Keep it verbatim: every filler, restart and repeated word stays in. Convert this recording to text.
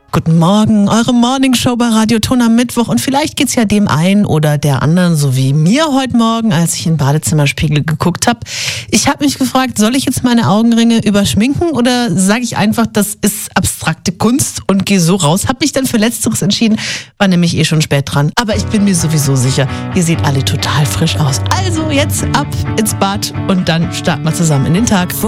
Guten Morgen, eure Morningshow bei Radio Ton am Mittwoch und vielleicht geht's ja dem einen oder der anderen, so wie mir heute Morgen, als ich in den Badezimmerspiegel geguckt habe. Ich habe mich gefragt, soll ich jetzt meine Augenringe überschminken oder sage ich einfach, das ist abstrakte Kunst und gehe so raus? Habe mich dann für Letzteres entschieden, war nämlich eh schon spät dran. Aber ich bin mir sowieso sicher, ihr seht alle total frisch aus. Also jetzt ab ins Bad und dann starten wir zusammen in den Tag.